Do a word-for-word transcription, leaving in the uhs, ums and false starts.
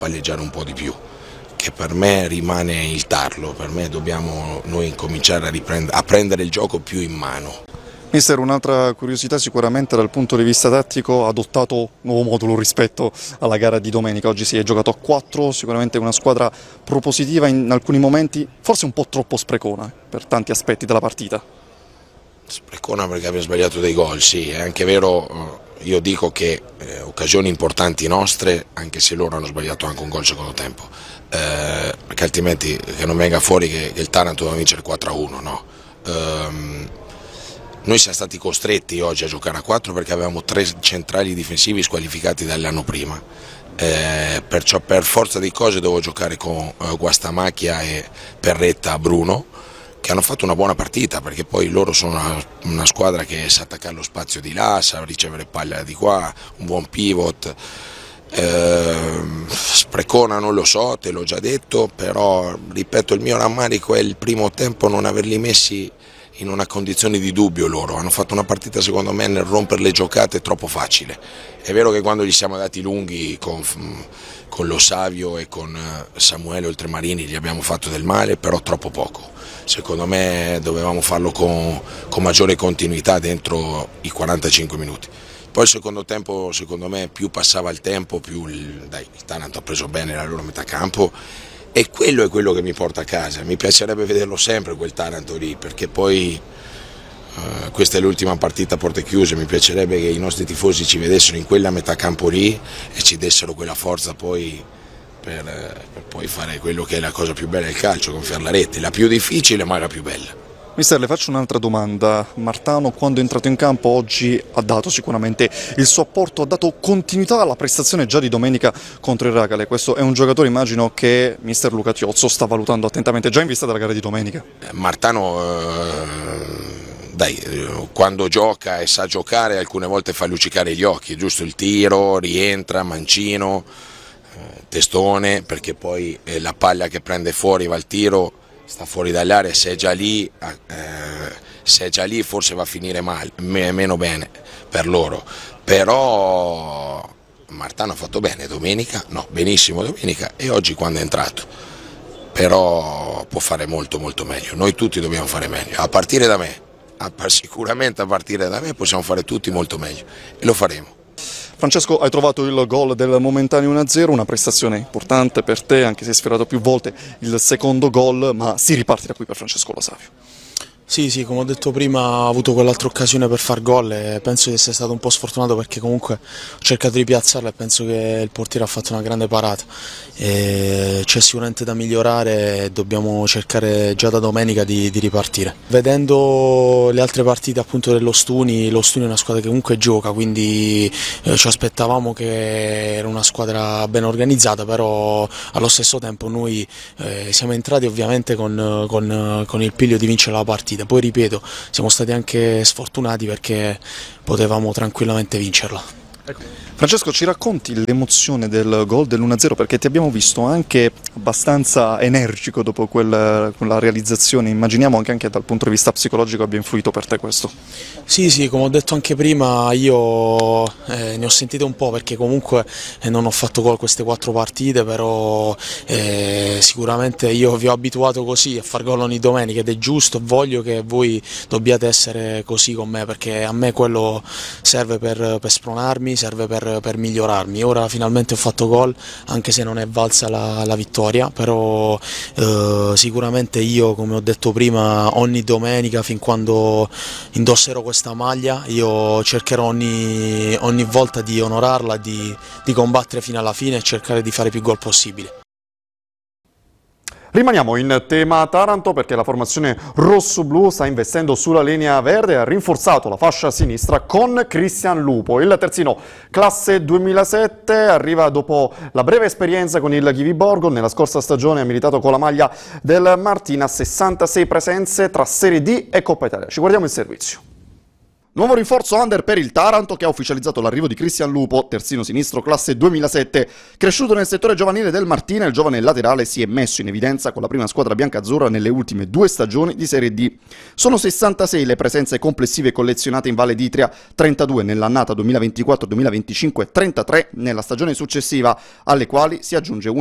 palleggiare un po' di più, che per me rimane il tarlo. Per me dobbiamo noi incominciare a, riprendere, a prendere il gioco più in mano. Mister, un'altra curiosità sicuramente dal punto di vista tattico, ha adottato un nuovo modulo rispetto alla gara di domenica. Oggi si è giocato a quattro, sicuramente una squadra propositiva in alcuni momenti, forse un po' troppo sprecona per tanti aspetti della partita. Sprecona perché abbiamo sbagliato dei gol, sì, è anche vero, io dico che eh, occasioni importanti nostre, anche se loro hanno sbagliato anche un gol al secondo tempo, eh, perché altrimenti che non venga fuori che, che il Taranto doveva vincere quattro a uno, no? Ehm, Noi siamo stati costretti oggi a giocare a quattro perché avevamo tre centrali difensivi squalificati dall'anno prima, eh, perciò per forza di cose dovevo giocare con eh, Guastamacchia e Perretta Bruno, che hanno fatto una buona partita perché poi loro sono una, una squadra che sa attaccare lo spazio di là, sa ricevere palla di qua, un buon pivot. Eh, sprecona non lo so, te l'ho già detto, però ripeto, il mio rammarico è il primo tempo non averli messi in una condizione di dubbio. Loro hanno fatto una partita secondo me nel rompere le giocate troppo facile. È vero che quando gli siamo dati lunghi con, con Lo Savio e con Samuele Oltremarini gli abbiamo fatto del male, però troppo poco. Secondo me dovevamo farlo con, con maggiore continuità dentro i quarantacinque minuti. Poi il secondo tempo, secondo me, più passava il tempo, più il, dai, il Taranto ha preso bene la loro metà campo. E quello è quello che mi porta a casa. Mi piacerebbe vederlo sempre quel Taranto lì, perché poi uh, questa è l'ultima partita a porte chiuse. Mi piacerebbe che i nostri tifosi ci vedessero in quella metà campo lì e ci dessero quella forza poi per, per poi fare quello che è la cosa più bella del calcio, gonfiare la rete, la più difficile ma la più bella. Mister, le faccio un'altra domanda. Martano, quando è entrato in campo oggi, ha dato sicuramente il suo apporto, ha dato continuità alla prestazione già di domenica contro il Racale. Questo è un giocatore, immagino, che mister Luca Chiozzo sta valutando attentamente già in vista della gara di domenica. Martano, eh, dai, quando gioca e sa giocare, alcune volte fa luccicare gli occhi, giusto? Il tiro, rientra, mancino, eh, testone, perché poi eh, la palla che prende fuori va al tiro, sta fuori dall'area, se è già lì, eh, se è già lì forse va a finire male, meno bene per loro, però Martano ha fatto bene domenica, no, benissimo domenica e oggi quando è entrato, però può fare molto molto meglio, noi tutti dobbiamo fare meglio, a partire da me, a, sicuramente a partire da me possiamo fare tutti molto meglio e lo faremo. Francesco, hai trovato il gol del momentaneo uno a zero, una prestazione importante per te, anche se hai sfiorato più volte il secondo gol, ma si riparte da qui per Francesco Lo Savio. Sì, sì, come ho detto prima, ho avuto quell'altra occasione per far gol e penso di essere stato un po' sfortunato perché comunque ho cercato di piazzarla e penso che il portiere ha fatto una grande parata. C'è sicuramente da migliorare e dobbiamo cercare già da domenica di, di ripartire. Vedendo le altre partite appunto dello Stuni, lo Stuni è una squadra che comunque gioca, quindi eh, ci aspettavamo che era una squadra ben organizzata, però allo stesso tempo noi eh, siamo entrati ovviamente con, con, con il piglio di vincere la partita. Poi ripeto, siamo stati anche sfortunati perché potevamo tranquillamente vincerla. Ecco. Francesco, ci racconti l'emozione del gol dell'uno a zero, perché ti abbiamo visto anche abbastanza energico dopo quel, quella realizzazione, immaginiamo anche, anche dal punto di vista psicologico abbia influito per te questo. Sì, sì, come ho detto anche prima, io eh, ne ho sentite un po' perché comunque eh, non ho fatto gol queste quattro partite, però eh, sicuramente io vi ho abituato così a far gol ogni domenica ed è giusto, voglio che voi dobbiate essere così con me perché a me quello serve per, per spronarmi, serve per per migliorarmi. Ora finalmente ho fatto gol, anche se non è valsa la, la vittoria, però eh, sicuramente io, come ho detto prima, ogni domenica fin quando indosserò questa maglia io cercherò ogni, ogni volta di onorarla, di, di combattere fino alla fine e cercare di fare più gol possibile. Rimaniamo in tema Taranto perché la formazione rosso-blu sta investendo sulla linea verde e ha rinforzato la fascia sinistra con Cristian Lupo. Il terzino classe duemilasette arriva dopo la breve esperienza con il Ghivi Borgo. Nella scorsa stagione ha militato con la maglia del Martina, sessantasei presenze tra Serie D e Coppa Italia. Ci guardiamo il servizio. Nuovo rinforzo under per il Taranto che ha ufficializzato l'arrivo di Cristian Lupo, terzino sinistro classe duemilasette. Cresciuto nel settore giovanile del Martina, il giovane laterale si è messo in evidenza con la prima squadra biancazzurra nelle ultime due stagioni di Serie D. Sono sessantasei le presenze complessive collezionate in Valle d'Itria, trentadue nell'annata duemilaventiquattro duemilaventicinque, trentatré nella stagione successiva, alle quali si aggiunge un